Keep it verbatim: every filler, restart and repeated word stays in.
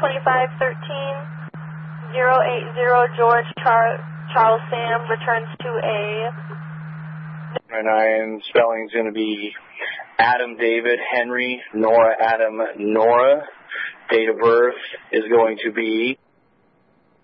twenty-five thirteen, zero eight zero George Char Charles Sam returns to a... nine, spelling's going to be Adam David Henry, Nora Adam Nora. Date of birth is going to be